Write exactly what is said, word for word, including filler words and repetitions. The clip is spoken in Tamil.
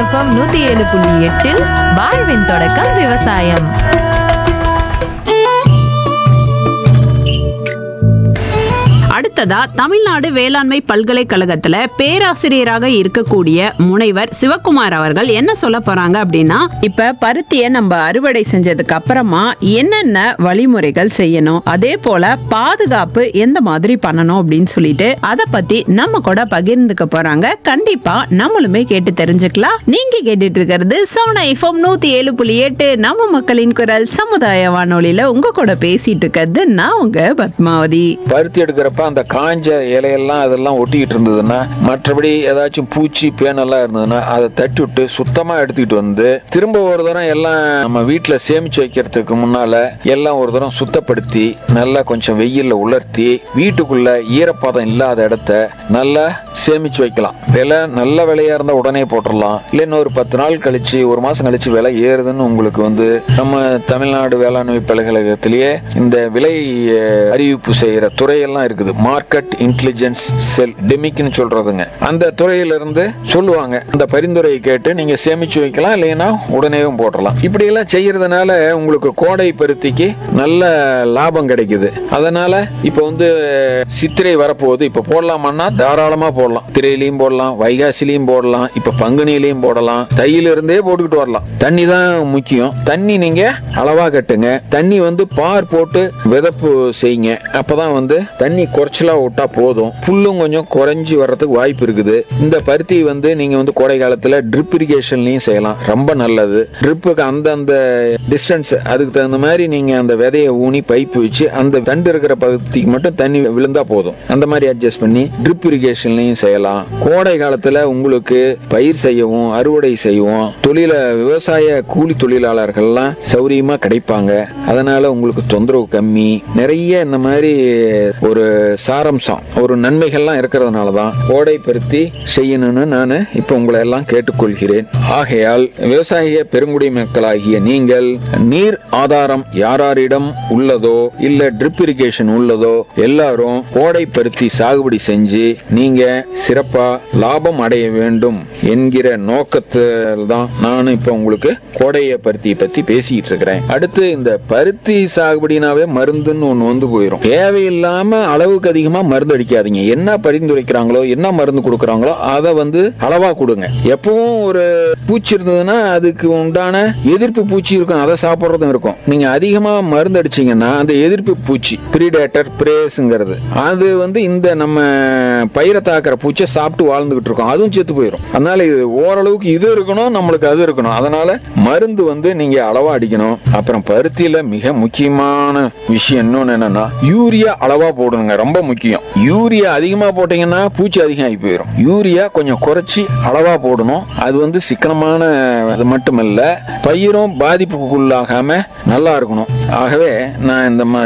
எஃப்எம் நூத்தி ஏழு புள்ளி எட்டில் வாழ்வின் தொடக்கம் விவசாயம். அடுத்ததா தமிழ்நாடு வேளாண்மை பல்கலைக்கழகத்துல பேராசிரியராக இருக்கக்கூடிய முனைவர் சிவக்குமார் அவர்கள் என்ன சொல்ல போறாங்க அப்படின்னா, இப்ப பருத்தியை நம்ம அறுவடை செஞ்சதுக்கு அப்புறமா என்னென்ன வழிமுறைகள் செய்யணும், அதே போல பாதுகாப்பு எந்த மாதிரி பண்ணணும் அப்படின்னு சொல்லிட்டு அதை பத்தி நம்ம கூட பகிர்ந்துக்க போறாங்க. கண்டிப்பா நம்மளுமே கேட்டு தெரிஞ்சுக்கலாம். நீங்க கேட்டுட்டு இருக்கிறது சோனா எஃப்எம் நூத்தி ஏழு புள்ளி எட்டு நம்ம மக்களின் குரல் சமுதாய வானொலியில உங்க கூட பேசிட்டு இருக்கிறது நான் உங்க பத்மாவதி. பருத்தி எடுக்கிறப்ப அந்த காஞ்ச இலையெல்லாம் அதெல்லாம் ஒட்டிக்கிட்டு இருந்ததுன்னா, மற்றபடி ஏதாச்சும் பூச்சி பேனெல்லாம் இருந்ததுன்னா அதை தட்டி விட்டு சுத்தமா எடுத்துக்கிட்டு வந்து திரும்ப ஒரு தரம் எல்லாம் நம்ம வீட்டுல சேமிச்சு வைக்கிறதுக்கு முன்னால எல்லாம் ஒரு தரம் சுத்தப்படுத்தி நல்லா கொஞ்சம் வெயில்ல உலர்த்தி வீட்டுக்குள்ள ஈரப்பதம் இல்லாத இடத்த நல்லா சேமிச்சு வைக்கலாம். விலை நல்ல விலையா இருந்தா உடனே போட்டுடலாம். இல்லைன்னு ஒரு பத்து நாள் கழிச்சு ஒரு மாசம் கழிச்சு விலை ஏறுதுன்னு உங்களுக்கு வந்து நம்ம தமிழ்நாடு வேளாண்மை பல்கலைக்கழகத்திலேயே இந்த விலை அறிவிப்பு செய்யற துறையெல்லாம் இருக்குது. மார்க்கெட் இன்டெலிஜென்ஸ் செல் டெமிக்னு சொல்றதுங்க. அந்த துறையிலிருந்து சொல்லுவாங்க. அந்த பரிந்துரையை கேட்டு நீங்க சேமிச்சு வைக்கலாம், இல்லைன்னா உடனேவும் போடலாம். இப்படி எல்லாம் செய்யறதுனால உங்களுக்கு கோடை பருத்திக்கு நல்ல லாபம் கிடைக்குது. அதனால இப்ப வந்து சித்திரை வரப்போகுது. இப்ப போடலாமான்னா தாராளமா போடலாம். திரையிலையும் போடலாம், வைகாசிலையும் போடலாம், இப்ப பங்குனிலையும் போடலாம், தையில இருந்தே போட்டுக்கிட்டு வரலாம். தண்ணி தான் முக்கியம். தண்ணி நீங்க அளவா கட்டுங்க. தண்ணி வந்து பார் போட்டு விதப்பு செய்யுங்க. அப்பதான் வந்து தண்ணி குறைச்சலா விட்டா போதும். புல்லும் கொஞ்சம் குறைஞ்சி வர்றதுக்கு வாய்ப்பு இருக்குது. இந்த பருத்தி வந்து நீங்க வந்து கோடை காலத்துல ட்ரிப் இரிகேஷன்லயும் செய்யலாம். ரொம்ப நல்லது. ட்ரிப்புக்கு அந்த அந்த டிஸ்டன்ஸ் அதுக்கு தகுந்த மாதிரி நீங்க அந்த விதையை ஊனி பைப் வச்சு அந்த தண்டு இருக்கிற பகுதிக்கு மட்டும் தண்ணி விழுந்தா போதும். அந்த மாதிரி அட்ஜஸ்ட் பண்ணி ட்ரிப் இரிகேஷன்லயும் செய்யலாம். கோடை காலத்துல உங்களுக்கு பயிர் செய்யவும் அறுவடை செய்யவும் தொழில விவசாய கூலி தொழிலாளர்கள்லாம் சௌரியமா கிடைப்பாங்க. அதனால உங்களுக்கு தொந்தரவு கம்மி. நிறைய இந்த மாதிரி ஒரு சாரம்சம் ஒரு நன்மைகள்லாம் இருக்கிறதுனாலதான் கோடை பருத்தி செய்யணும்னு நான் இப்ப உங்களை எல்லாம் கேட்டுக்கொள்கிறேன். ஆகையால் விவசாய பெருங்குடி மக்களாகிய நீங்கள் நீர் ஆதாரம் யாராரிடம் உள்ளதோ இல்ல ட்ரிப் இரிகேஷன் உள்ளதோ எல்லாரும் கோடை பருத்தி சாகுபடி செஞ்சு நீங்க சிறப்பா லாபம் அடைய வேண்டும் என்கிற நோக்கத்தில் தான் நான் இப்ப உங்களுக்கு கோடைய பருத்தியை பத்தி பேசிட்டு இருக்கிறேன். அடுத்து இந்த பருத்தி சாகுபடினாவே மருந்துன்னு ஒண்ணு வந்து போயிடும். தேவையில்லாம அளவுக்கு அதிகமா மருந்து அடிக்காதீங்க. என்ன பரிந்துரைக்கிறாங்களோ என்ன மருந்து கொடுக்கறாங்களோ அதை வந்து அளவா கொடுங்க. எப்பவும் ஒரு பூச்சி இருந்ததுன்னா அதுக்கு உண்டான எதிர்ப்பு பூச்சி இருக்கும், அதை சாப்பிட்றதும் இருக்கும். நீங்க அதிகமா மருந்து அடிச்சீங்கன்னா அந்த எதிர்ப்பு பூச்சி பிரிடேட்டர் பிரேஸ்ங்கிறது அது வந்து இந்த நம்ம பயிரை தாக்குற பூச்சை சாப்பிட்டு வாழ்ந்துகிட்டு இருக்கும், அதுவும் செத்து போயிடும். அதனால இது ஓரளவுக்கு இது இருக்கணும், நம்மளுக்கு அது இருக்கணும். அதனால மருந்து வந்து நீங்க அளவா அடிக்கணும். அப்புறம் பருத்தியில மிக முக்கியமான விஷயம் இன்னொன்னு என்னன்னா யூரியா அளவா போடணுங்க. ரொம்ப முக்கியம். யூரியா அதிகமா போட்டீங்கன்னா பூச்சி அதிகம் ஆகி போயிடும். யூரியா கொஞ்சம் குறைச்சி அளவா போடணும். அது வந்து சிக்கனமான அது மட்டுமல்ல, பயிரும் பாதிப்புக்குள்ளாகாம நல்லா இருக்கணும். ஆகவே நான் இந்த